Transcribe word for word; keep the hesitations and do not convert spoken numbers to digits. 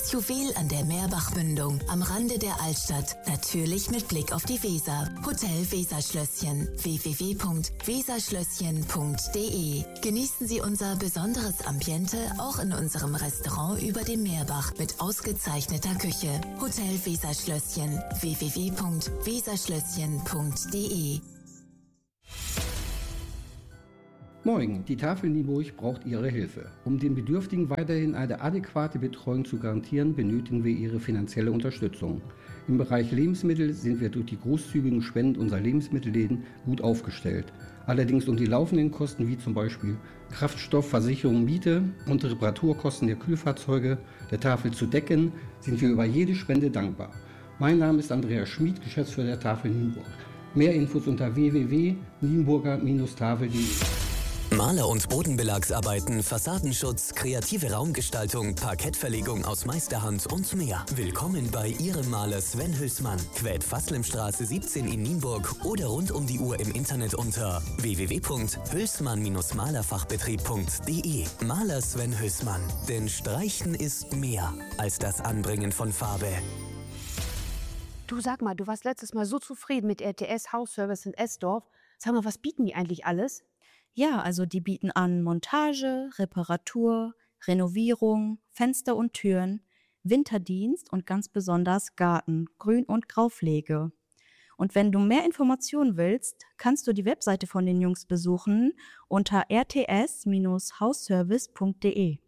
Das Juwel an der Meerbachmündung am Rande der Altstadt, natürlich mit Blick auf die Weser. Hotel Weserschlösschen, w w w punkt weserschlösschen punkt d e. Genießen Sie unser besonderes Ambiente auch in unserem Restaurant über dem Meerbach mit ausgezeichneter Küche. Hotel Weserschlösschen, w w w punkt weserschlösschen punkt d e. Moin, die Tafel Nienburg braucht Ihre Hilfe. Um den Bedürftigen weiterhin eine adäquate Betreuung zu garantieren, benötigen wir Ihre finanzielle Unterstützung. Im Bereich Lebensmittel sind wir durch die großzügigen Spenden unserer Lebensmittelläden gut aufgestellt. Allerdings um die laufenden Kosten wie zum Beispiel Kraftstoff, Versicherung, Miete und Reparaturkosten der Kühlfahrzeuge der Tafel zu decken, sind wir über jede Spende dankbar. Mein Name ist Andreas Schmid, Geschäftsführer der Tafel Nienburg. Mehr Infos unter w w w punkt nienburger tafel punkt d e. Maler- und Bodenbelagsarbeiten, Fassadenschutz, kreative Raumgestaltung, Parkettverlegung aus Meisterhand und mehr. Willkommen bei Ihrem Maler Sven Hülsmann. Quät Faslemstraße siebzehn in Nienburg oder rund um die Uhr im Internet unter w w w punkt hülsmann malerfachbetrieb punkt d e. Maler Sven Hülsmann. Denn Streichen ist mehr als das Anbringen von Farbe. Du, sag mal, du warst letztes Mal so zufrieden mit R T S Hausservice in Esdorf. Sag mal, was bieten die eigentlich alles? Ja, also die bieten an Montage, Reparatur, Renovierung, Fenster und Türen, Winterdienst und ganz besonders Garten, Grün- und Graupflege. Und wenn du mehr Informationen willst, kannst du die Webseite von den Jungs besuchen unter r t s Bindestrich hausservice punkt d e.